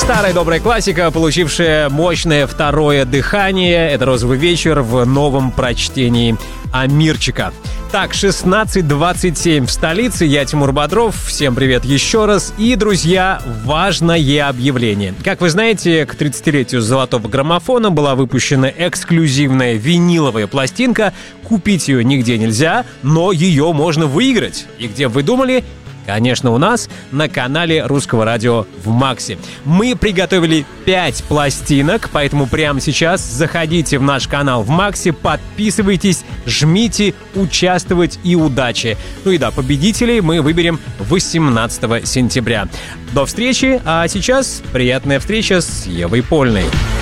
Старая добрая классика, получившая мощное второе дыхание. Это «Розовый вечер» в новом прочтении Амирчика. Так, 16:27 в столице. Я Тимур Бодров. Всем привет еще раз. И, друзья, важное объявление. Как вы знаете, к 30-летию золотого граммофона была выпущена эксклюзивная виниловая пластинка. Купить ее нигде нельзя, но ее можно выиграть. И где вы думали? Конечно, у нас на канале Русского радио в Максе. Мы приготовили 5 пластинок, поэтому прямо сейчас заходите в наш канал в Максе, подписывайтесь, жмите, участвовать и удачи. Ну и да, победителей мы выберем 18 сентября. До встречи, а сейчас приятная встреча с Евой Польной.